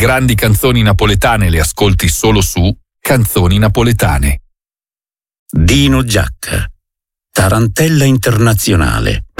grandi canzoni napoletane le ascolti solo su Canzoni Napoletane. Dino Giacca, Tarantella Internazionale.